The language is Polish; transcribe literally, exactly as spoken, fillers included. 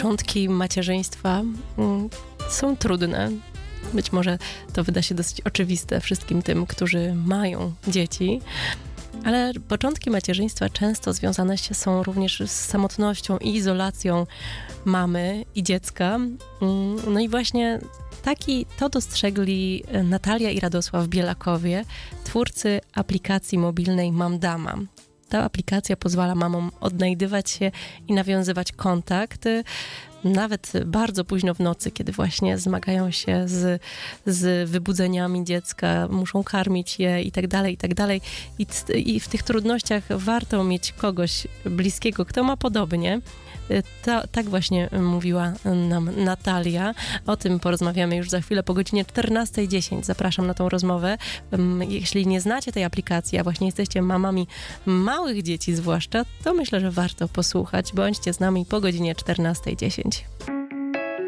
Początki macierzyństwa mm, są trudne. Być może to wyda się dosyć oczywiste wszystkim tym, którzy mają dzieci, ale początki macierzyństwa często związane się są również z samotnością i izolacją mamy i dziecka. No i właśnie taki to dostrzegli Natalia i Radosław Bielakowie, twórcy aplikacji mobilnej Mamdama. Ta aplikacja pozwala mamom odnajdywać się i nawiązywać kontakt, nawet bardzo późno w nocy, kiedy właśnie zmagają się z, z wybudzeniami dziecka, muszą karmić je i tak dalej, i tak dalej. I, i w tych trudnościach warto mieć kogoś bliskiego, kto ma podobnie. To, tak właśnie mówiła nam Natalia. O tym porozmawiamy już za chwilę po godzinie czternasta dziesięć. Zapraszam na tą rozmowę. Jeśli nie znacie tej aplikacji, a właśnie jesteście mamami małych dzieci zwłaszcza, to myślę, że warto posłuchać. Bądźcie z nami po godzinie czternasta dziesięć.